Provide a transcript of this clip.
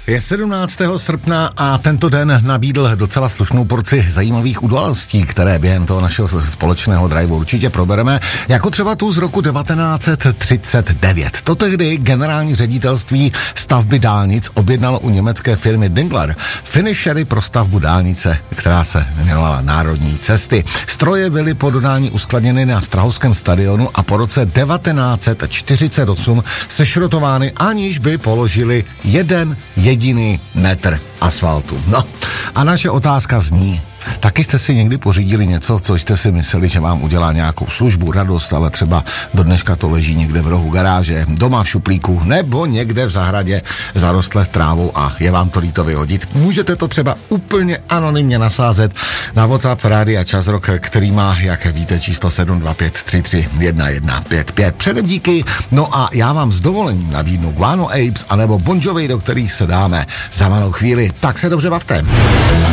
Je 17. srpna a tento den nabídl docela slušnou porci zajímavých událostí, které během toho našeho společného driveu určitě probereme, jako třeba tu z roku 1939. To tehdy generální ředitelství stavby dálnic objednalo u německé firmy Dingler finishery pro stavbu dálnice, která se jmenovala Národní cesty. Stroje byly po dodání uskladněny na Strahovském stadionu a po roce 1948 sešrotovány, aniž by položili jeden jediný metr asfaltu. No a naše otázka zní: taky jste si někdy pořídili něco, co jste si mysleli, že vám udělá nějakou službu, radost, ale třeba do dneška to leží někde v rohu garáže, doma v šuplíku nebo někde v zahradě zarostlé trávou a je vám to líto vyhodit? Můžete to třeba úplně anonymně nasázet na WhatsApp Rádia Čas Rock, který má, jak víte, číslo 725331155. Předem díky, no a já vám s dovolením nabídnu Guano Apes anebo Bon Jovi, do kterých se dáme za malou chvíli. Tak se dobře bavte.